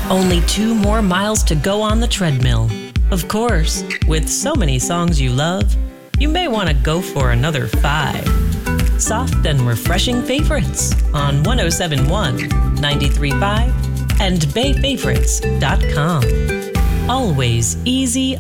Only 2 more miles to go on the treadmill. Of course, with so many songs you love, you may want to go for another 5. Soft and refreshing favorites on 1071, 93.5, and bayfavorites.com. Always easy